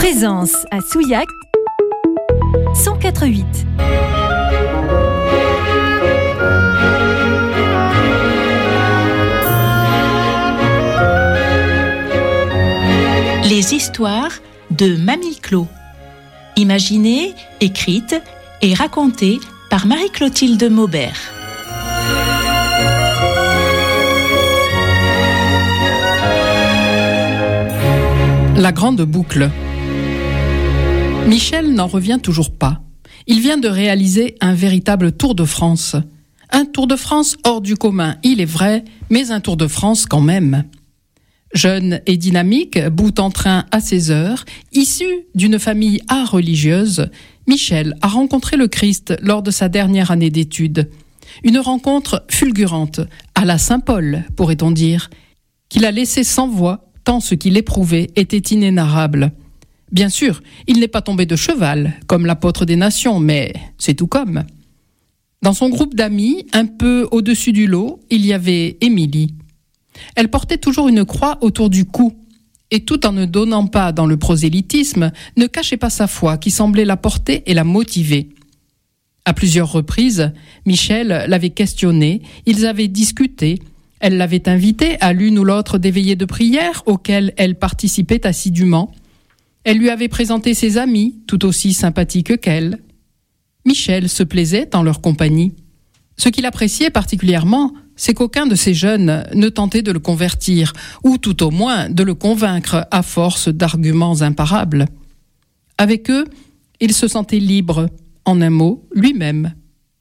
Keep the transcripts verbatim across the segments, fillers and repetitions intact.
Présence à Souillac cent quatre virgule huit. Les histoires de Mamie Clo. Imaginées, écrites et racontées par Marie-Clotilde Maubert. La grande boucle. Michel n'en revient toujours pas. Il vient de réaliser un véritable Tour de France. Un Tour de France hors du commun, il est vrai, mais un Tour de France quand même. Jeune et dynamique, bout en train à ses heures, issu d'une famille à religieuse, Michel a rencontré le Christ lors de sa dernière année d'études. Une rencontre fulgurante, à la Saint-Paul, pourrait-on dire, qu'il a laissé sans voix, tant ce qu'il éprouvait était inénarrable. Bien sûr, il n'est pas tombé de cheval, comme l'apôtre des nations, mais c'est tout comme. Dans son groupe d'amis, un peu au-dessus du lot, il y avait Émilie. Elle portait toujours une croix autour du cou, et tout en ne donnant pas dans le prosélytisme, ne cachait pas sa foi qui semblait la porter et la motiver. À plusieurs reprises, Michel l'avait questionnée, ils avaient discuté. Elle l'avait invitée à l'une ou l'autre des veillées de prière auxquelles elle participait assidûment. Elle lui avait présenté ses amis, tout aussi sympathiques qu'elle. Michel se plaisait en leur compagnie. Ce qu'il appréciait particulièrement, c'est qu'aucun de ces jeunes ne tentait de le convertir, ou tout au moins de le convaincre à force d'arguments imparables. Avec eux, il se sentait libre, en un mot, lui-même.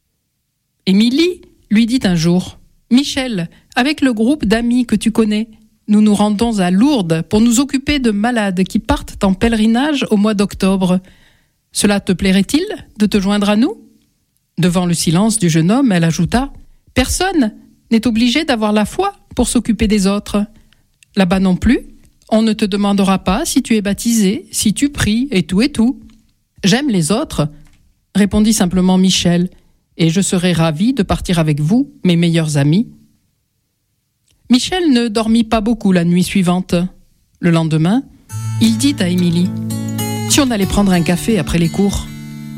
Émilie lui dit un jour « Michel, avec le groupe d'amis que tu connais, nous nous rendons à Lourdes pour nous occuper de malades qui partent en pèlerinage au mois d'octobre. Cela te plairait-il de te joindre à nous ?» Devant le silence du jeune homme, elle ajouta « Personne n'est obligé d'avoir la foi pour s'occuper des autres. Là-bas non plus, on ne te demandera pas si tu es baptisé, si tu pries et tout et tout. J'aime les autres, répondit simplement Michel, et je serai ravi de partir avec vous, mes meilleurs amis. Michel ne dormit pas beaucoup la nuit suivante. Le lendemain, il dit à Émilie « Si on allait prendre un café après les cours ?»« D'accord. »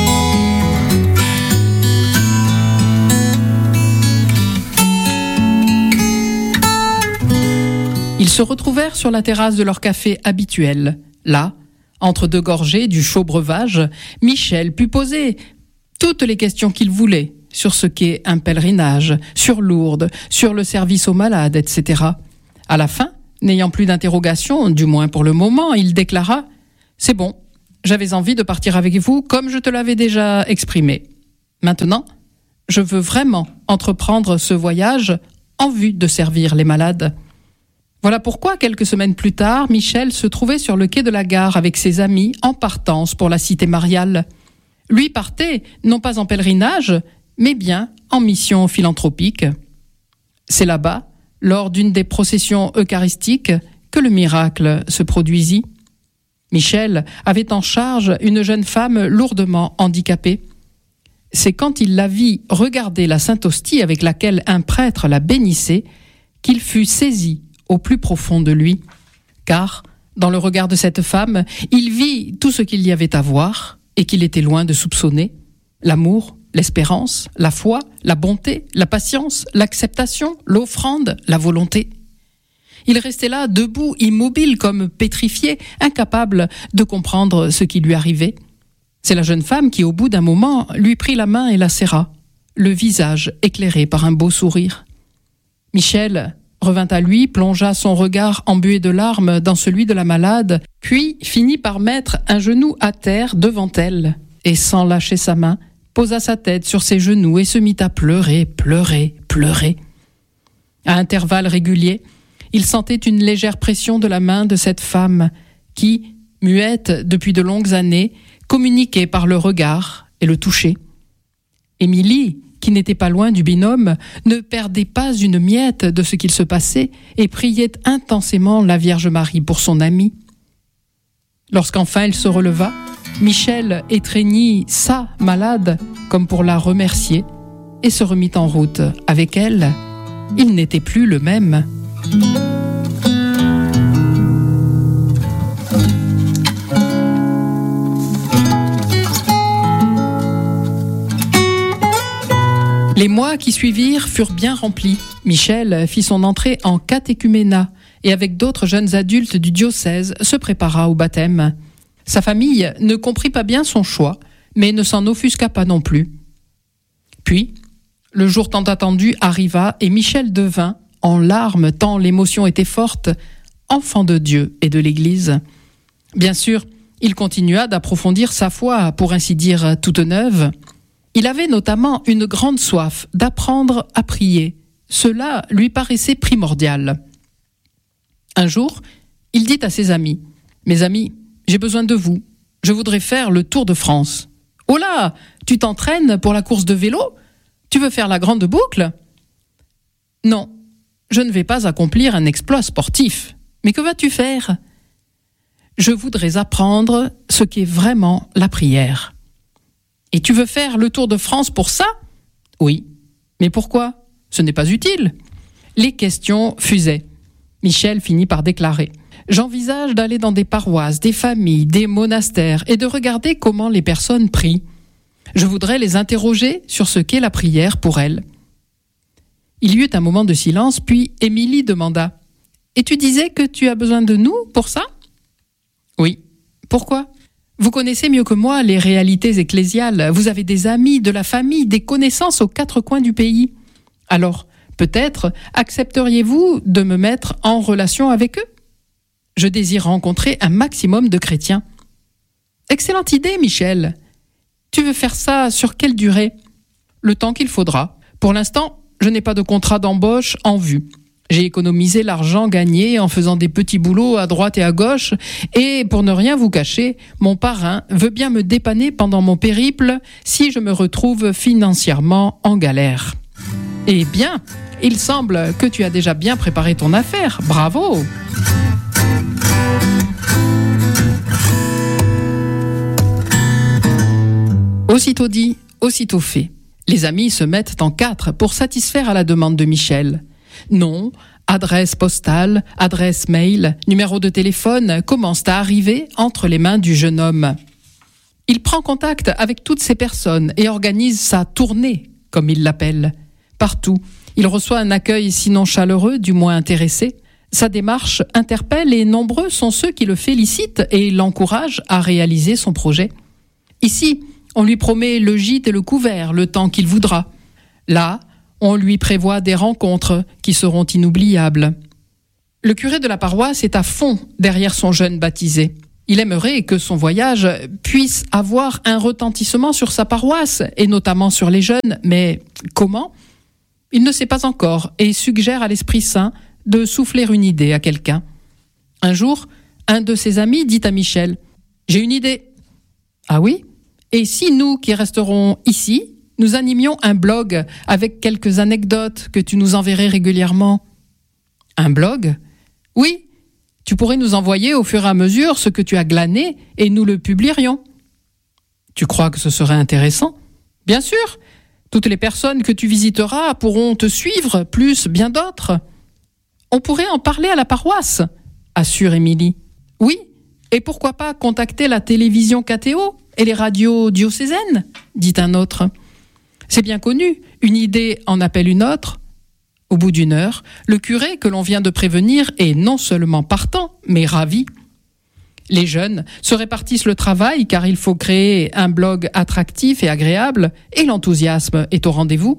Ils se retrouvèrent sur la terrasse de leur café habituel. Là, entre deux gorgées du chaud breuvage, Michel put poser toutes les questions qu'il voulait sur ce qu'est un pèlerinage, sur Lourdes, sur le service aux malades, et cetera. À la fin, n'ayant plus d'interrogations, du moins pour le moment, il déclara « C'est bon, j'avais envie de partir avec vous comme je te l'avais déjà exprimé. Maintenant, je veux vraiment entreprendre ce voyage en vue de servir les malades. » Voilà pourquoi, quelques semaines plus tard, Michel se trouvait sur le quai de la gare avec ses amis en partance pour la cité mariale. Lui partait, non pas en pèlerinage, mais bien en mission philanthropique. C'est là-bas, lors d'une des processions eucharistiques, que le miracle se produisit. Michel avait en charge une jeune femme lourdement handicapée. C'est quand il la vit regarder la Sainte Hostie avec laquelle un prêtre la bénissait qu'il fut saisi au plus profond de lui, car, dans le regard de cette femme, il vit tout ce qu'il y avait à voir et qu'il était loin de soupçonner, l'amour, l'espérance, la foi, la bonté, la patience, l'acceptation, l'offrande, la volonté. Il restait là, debout, immobile, comme pétrifié, incapable de comprendre ce qui lui arrivait. C'est la jeune femme qui, au bout d'un moment, lui prit la main et la serra, le visage éclairé par un beau sourire. Michel revint à lui, plongea son regard embué de larmes dans celui de la malade, puis finit par mettre un genou à terre devant elle, et sans lâcher sa main, posa sa tête sur ses genoux et se mit à pleurer, pleurer, pleurer. À intervalles réguliers, il sentait une légère pression de la main de cette femme qui, muette depuis de longues années, communiquait par le regard et le toucher. Émilie, qui n'était pas loin du binôme, ne perdait pas une miette de ce qu'il se passait et priait intensément la Vierge Marie pour son amie. Lorsqu'enfin elle se releva, Michel étreignit sa malade comme pour la remercier et se remit en route. Avec elle, il n'était plus le même. Les mois qui suivirent furent bien remplis. Michel fit son entrée en catéchuménat et avec d'autres jeunes adultes du diocèse se prépara au baptême. Sa famille ne comprit pas bien son choix, mais ne s'en offusqua pas non plus. Puis, le jour tant attendu arriva et Michel devint, en larmes tant l'émotion était forte, enfant de Dieu et de l'Église. Bien sûr, il continua d'approfondir sa foi, pour ainsi dire toute neuve. Il avait notamment une grande soif d'apprendre à prier. Cela lui paraissait primordial. Un jour, il dit à ses amis, « Mes amis, j'ai besoin de vous. Je voudrais faire le Tour de France. »« Oh là, tu t'entraînes pour la course de vélo ? Tu veux faire la grande boucle ? » ?»« Non, je ne vais pas accomplir un exploit sportif. Mais que vas-tu faire ? » ?»« Je voudrais apprendre ce qu'est vraiment la prière. »« Et tu veux faire le Tour de France pour ça ? » ?»« Oui. Mais pourquoi ? Ce n'est pas utile. » Les questions fusaient. Michel finit par déclarer « J'envisage d'aller dans des paroisses, des familles, des monastères et de regarder comment les personnes prient. Je voudrais les interroger sur ce qu'est la prière pour elles. » Il y eut un moment de silence, puis Émilie demanda « Et tu disais que tu as besoin de nous pour ça ?»« Oui. Pourquoi ? Vous connaissez mieux que moi les réalités ecclésiales. Vous avez des amis, de la famille, des connaissances aux quatre coins du pays. Alors, peut-être accepteriez-vous de me mettre en relation avec eux ? Je désire rencontrer un maximum de chrétiens. » « Excellente idée, Michel. Tu veux faire ça sur quelle durée ? » ?»« Le temps qu'il faudra. Pour l'instant, je n'ai pas de contrat d'embauche en vue. J'ai économisé l'argent gagné en faisant des petits boulots à droite et à gauche et, pour ne rien vous cacher, mon parrain veut bien me dépanner pendant mon périple si je me retrouve financièrement en galère. » « Eh bien, il semble que tu as déjà bien préparé ton affaire. Bravo !» Aussitôt dit, aussitôt fait. Les amis se mettent en quatre pour satisfaire à la demande de Michel. Nom, adresse postale, adresse mail, numéro de téléphone commencent à arriver entre les mains du jeune homme. Il prend contact avec toutes ces personnes et organise sa tournée, comme il l'appelle. Partout, il reçoit un accueil sinon chaleureux, du moins intéressé. Sa démarche interpelle et nombreux sont ceux qui le félicitent et l'encouragent à réaliser son projet. Ici, on lui promet le gîte et le couvert le temps qu'il voudra. Là, on lui prévoit des rencontres qui seront inoubliables. Le curé de la paroisse est à fond derrière son jeune baptisé. Il aimerait que son voyage puisse avoir un retentissement sur sa paroisse, et notamment sur les jeunes, mais comment ? Il ne sait pas encore et suggère à l'Esprit Saint de souffler une idée à quelqu'un. Un jour, un de ses amis dit à Michel « J'ai une idée. »« Ah oui ? Et si nous qui resterons ici, nous animions un blog avec quelques anecdotes que tu nous enverrais régulièrement ?»« Un blog ? Oui, tu pourrais nous envoyer au fur et à mesure ce que tu as glané et nous le publierions. »« Tu crois que ce serait intéressant ? » ?»« Bien sûr. Toutes les personnes que tu visiteras pourront te suivre, plus bien d'autres. »« On pourrait en parler à la paroisse, » assure Émilie. « Oui, et pourquoi pas contacter la télévision K T O et les radios diocésaines, » dit un autre. « C'est bien connu, une idée en appelle une autre. » Au bout d'une heure, le curé que l'on vient de prévenir est non seulement partant, mais ravi. Les jeunes se répartissent le travail car il faut créer un blog attractif et agréable et l'enthousiasme est au rendez-vous.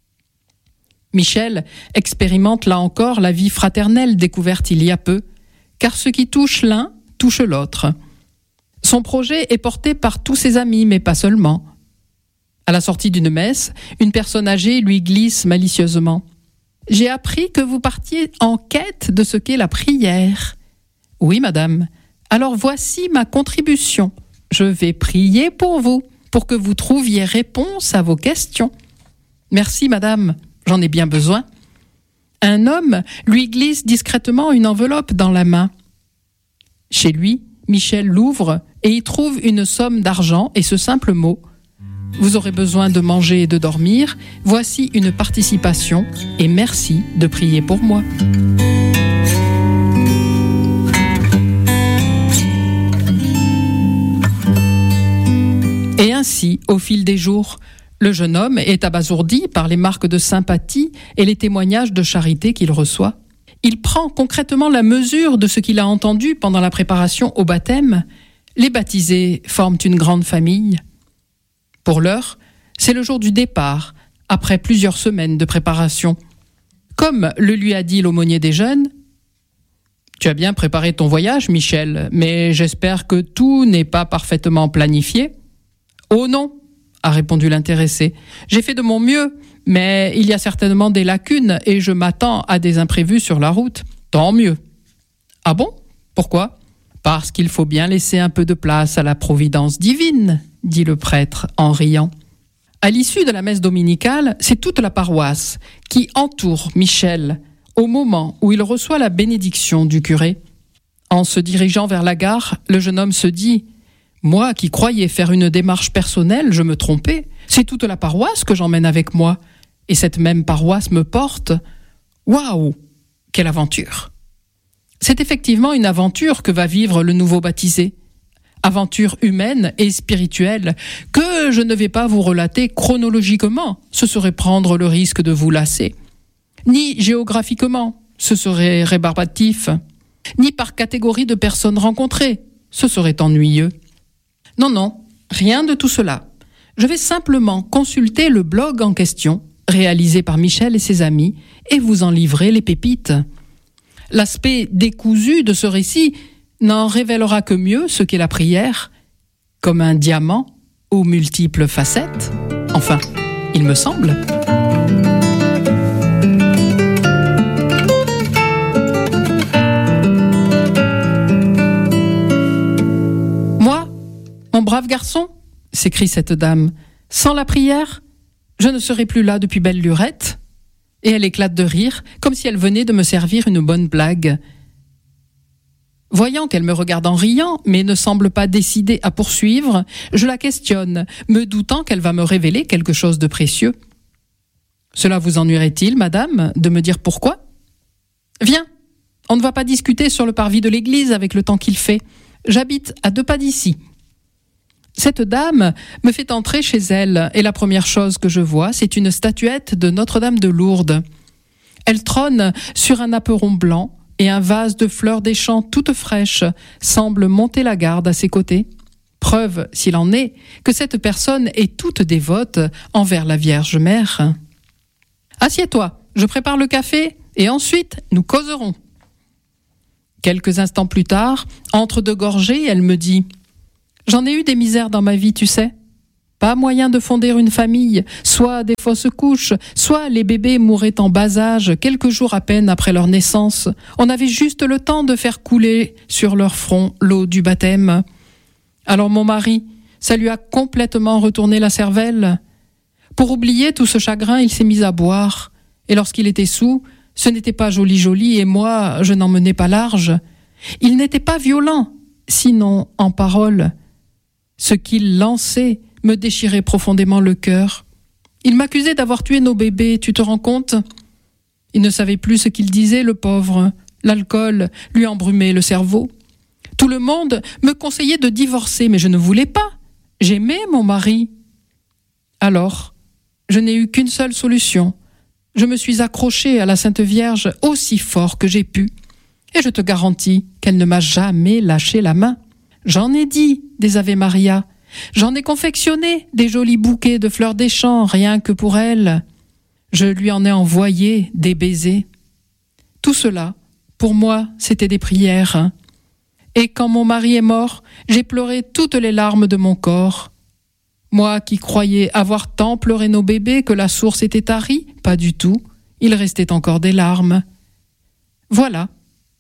Michel expérimente là encore la vie fraternelle découverte il y a peu, car ce qui touche l'un touche l'autre. Son projet est porté par tous ses amis, mais pas seulement. À la sortie d'une messe, une personne âgée lui glisse malicieusement « J'ai appris que vous partiez en quête de ce qu'est la prière. »« Oui, madame. Alors voici ma contribution. Je vais prier pour vous, pour que vous trouviez réponse à vos questions. »« Merci, madame. J'en ai bien besoin. » Un homme lui glisse discrètement une enveloppe dans la main. Chez lui, Michel l'ouvre et y trouve une somme d'argent et ce simple mot « Vous aurez besoin de manger et de dormir. Voici une participation et merci de prier pour moi. » Et ainsi, au fil des jours, Le jeune homme est abasourdi par les marques de sympathie et les témoignages de charité qu'il reçoit. Il prend concrètement la mesure de ce qu'il a entendu pendant la préparation au baptême. Les baptisés forment une grande famille. Pour l'heure, c'est le jour du départ, après plusieurs semaines de préparation. Comme le lui a dit l'aumônier des jeunes, « Tu as bien préparé ton voyage, Michel, mais j'espère que tout n'est pas parfaitement planifié. »« Oh non !» a répondu l'intéressé. « J'ai fait de mon mieux, mais il y a certainement des lacunes et je m'attends à des imprévus sur la route. Tant mieux. »« Ah bon ? Pourquoi ? » ?»« Parce qu'il faut bien laisser un peu de place à la providence divine, » dit le prêtre en riant. À l'issue de la messe dominicale, c'est toute la paroisse qui entoure Michel au moment où il reçoit la bénédiction du curé. En se dirigeant vers la gare, le jeune homme se dit « Moi qui croyais faire une démarche personnelle, je me trompais. C'est toute la paroisse que j'emmène avec moi. Et cette même paroisse me porte. Waouh ! Quelle aventure !» C'est effectivement une aventure que va vivre le nouveau baptisé. Aventure humaine et spirituelle que je ne vais pas vous relater chronologiquement, ce serait prendre le risque de vous lasser. Ni géographiquement, ce serait rébarbatif. Ni par catégorie de personnes rencontrées, ce serait ennuyeux. Non, non, rien de tout cela. Je vais simplement consulter le blog en question, réalisé par Michel et ses amis, et vous en livrer les pépites. L'aspect décousu de ce récit n'en révélera que mieux ce qu'est la prière, comme un diamant aux multiples facettes. Enfin, il me semble. Moi, mon brave garçon, s'écrie cette dame, sans la prière, je ne serais plus là depuis belle lurette. Et elle éclate de rire, comme si elle venait de me servir une bonne blague. Voyant qu'elle me regarde en riant, mais ne semble pas décidée à poursuivre, je la questionne, me doutant qu'elle va me révéler quelque chose de précieux. « Cela vous ennuierait-il, madame, de me dire pourquoi ? » ?»« Viens, on ne va pas discuter sur le parvis de l'église avec le temps qu'il fait. J'habite à deux pas d'ici. » Cette dame me fait entrer chez elle, et la première chose que je vois, c'est une statuette de Notre-Dame de Lourdes. Elle trône sur un apperon blanc, et un vase de fleurs des champs toutes fraîches semble monter la garde à ses côtés. Preuve, s'il en est, que cette personne est toute dévote envers la Vierge Mère. « Assieds-toi, je prépare le café et ensuite nous causerons. » Quelques instants plus tard, entre deux gorgées, elle me dit « J'en ai eu des misères dans ma vie, tu sais. Pas moyen de fonder une famille, soit des fausses couches, soit les bébés mouraient en bas âge, quelques jours à peine après leur naissance. On avait juste le temps de faire couler sur leur front l'eau du baptême. Alors mon mari, ça lui a complètement retourné la cervelle. Pour oublier tout ce chagrin, il s'est mis à boire. Et lorsqu'il était saoul, ce n'était pas joli joli et moi, je n'en menais pas large. Il n'était pas violent, sinon en parole. Ce qu'il lançait me déchirait profondément le cœur. Il m'accusait d'avoir tué nos bébés, tu te rends compte ? Il ne savait plus ce qu'il disait, le pauvre. L'alcool lui embrumait le cerveau. Tout le monde me conseillait de divorcer, mais je ne voulais pas. J'aimais mon mari. Alors, je n'ai eu qu'une seule solution. Je me suis accrochée à la Sainte Vierge aussi fort que j'ai pu. Et je te garantis qu'elle ne m'a jamais lâché la main. J'en ai dit des Ave Maria. J'en ai confectionné des jolis bouquets de fleurs des champs, rien que pour elle. Je lui en ai envoyé des baisers. Tout cela, pour moi, c'était des prières. Et quand mon mari est mort, j'ai pleuré toutes les larmes de mon corps. Moi qui croyais avoir tant pleuré nos bébés que la source était tarie, pas du tout. Il restait encore des larmes. Voilà.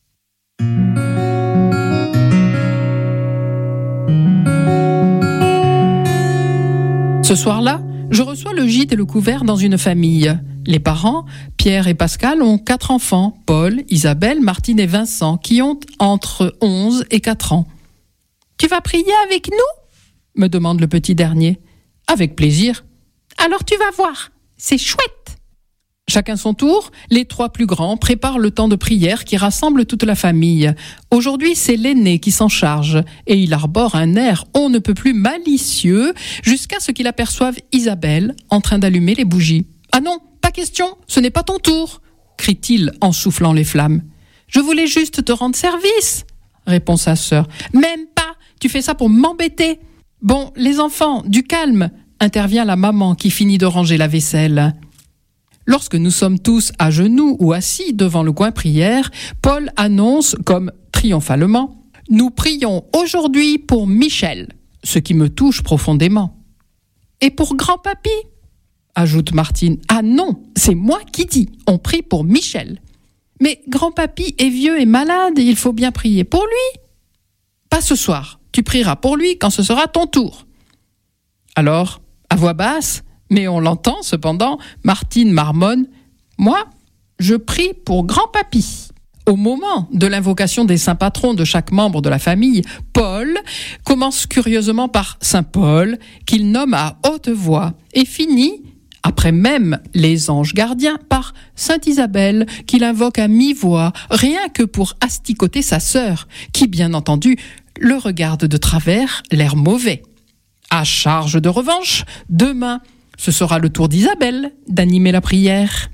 Ce soir-là, je reçois le gîte et le couvert dans une famille. Les parents, Pierre et Pascal, ont quatre enfants, Paul, Isabelle, Martine et Vincent, qui ont entre onze et quatre ans. « Tu vas prier avec nous ?» me demande le petit dernier. « Avec plaisir. »« Alors tu vas voir, c'est chouette !» Chacun son tour, les trois plus grands préparent le temps de prière qui rassemble toute la famille. Aujourd'hui, c'est l'aîné qui s'en charge et il arbore un air on ne peut plus malicieux jusqu'à ce qu'il aperçoive Isabelle en train d'allumer les bougies. « Ah non, pas question, ce n'est pas ton tour !» crie-t-il en soufflant les flammes. « Je voulais juste te rendre service !» répond sa sœur. « Même pas, tu fais ça pour m'embêter !»« Bon, les enfants, du calme !» intervient la maman qui finit de ranger la vaisselle. Lorsque nous sommes tous à genoux ou assis devant le coin prière, Paul annonce comme triomphalement « Nous prions aujourd'hui pour Michel », ce qui me touche profondément. « Et pour grand-papy ?» ajoute Martine. « Ah non, c'est moi qui dis, on prie pour Michel. »« Mais grand-papy est vieux et malade, il faut bien prier pour lui. »« Pas ce soir, tu prieras pour lui quand ce sera ton tour. » Alors, à voix basse, mais on l'entend cependant, Martine marmonne « Moi, je prie pour grand-papy. » Au moment de l'invocation des saints patrons de chaque membre de la famille, Paul commence curieusement par Saint Paul, qu'il nomme à haute voix, et finit, après même les anges gardiens, par Sainte Isabelle, qu'il invoque à mi-voix, rien que pour asticoter sa sœur, qui, bien entendu, le regarde de travers, l'air mauvais. À charge de revanche, demain, ce sera le tour d'Isabelle d'animer la prière.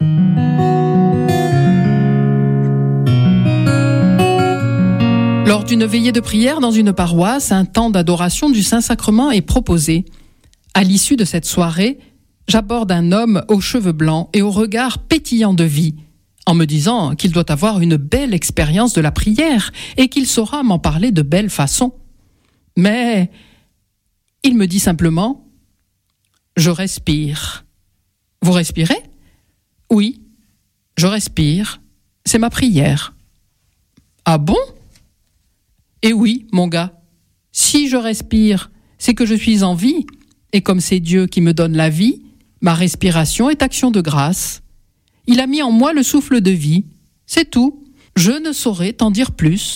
Lors d'une veillée de prière dans une paroisse, un temps d'adoration du Saint-Sacrement est proposé. À l'issue de cette soirée, j'aborde un homme aux cheveux blancs et au regard pétillant de vie, en me disant qu'il doit avoir une belle expérience de la prière et qu'il saura m'en parler de belle façon. Mais il me dit simplement « Je respire. » Vous respirez ? Oui, je respire. C'est ma prière. Ah bon ? Eh oui, mon gars. Si je respire, c'est que je suis en vie. Et comme c'est Dieu qui me donne la vie, ma respiration est action de grâce. Il a mis en moi le souffle de vie. C'est tout. Je ne saurais t'en dire plus.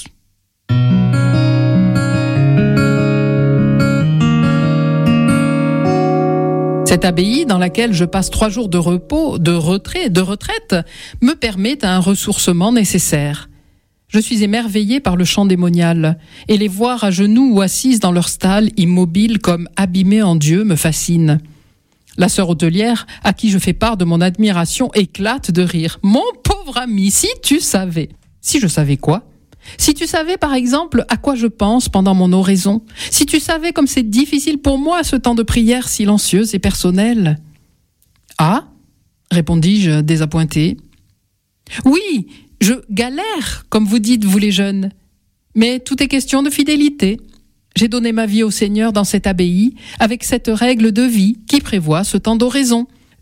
Cette abbaye dans laquelle je passe trois jours de repos, de retrait, de retraite, me permet un ressourcement nécessaire. Je suis émerveillée par le chant démonial, et les voir à genoux ou assises dans leur stalle, immobiles comme abîmées en Dieu, me fascine. La sœur hôtelière, à qui je fais part de mon admiration, éclate de rire. « Mon pauvre ami, si tu savais !» Si je savais quoi ? Si tu savais, par exemple, à quoi je pense pendant mon oraison, si tu savais comme c'est difficile pour moi ce temps de prière silencieuse et personnelle. « Ah ?» répondis-je désappointée. « Oui, je galère, comme vous dites, vous les jeunes. Mais tout est question de fidélité. J'ai donné ma vie au Seigneur dans cette abbaye, avec cette règle de vie qui prévoit ce temps d'oraison.